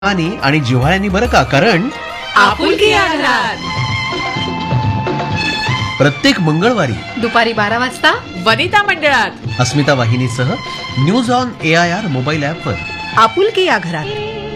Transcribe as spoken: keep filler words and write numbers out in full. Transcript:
आणि आणि जिव्हाळ्यानी बरं का, कारण आपुलकी या घरात प्रत्येक मंगळवारी दुपारी बारा वाजता वनिता मंडळात अस्मिता वाहिनीसह news on A I R mobile ॲपवर आपुलकी या घरात